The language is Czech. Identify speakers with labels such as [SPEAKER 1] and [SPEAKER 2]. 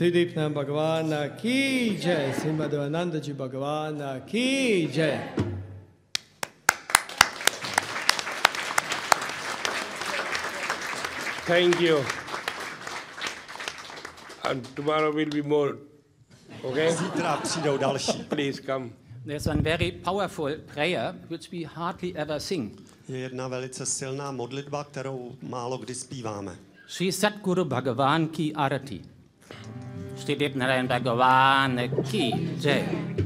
[SPEAKER 1] Siddhipna Bhagavana ki jai. Srimadhanandaji Bhagavana ki jai.
[SPEAKER 2] Thank you. And tomorrow will be more. Okay?
[SPEAKER 3] Zítra přijdou další.
[SPEAKER 2] Please come.
[SPEAKER 4] There's one very powerful prayer which we hardly ever sing.
[SPEAKER 3] Je jedna velice silná modlitba, kterou málo kdy zpíváme.
[SPEAKER 4] Shri Satguru Bhagavan ki Arati. Shri Dipnarayan Bhagavan ki jai.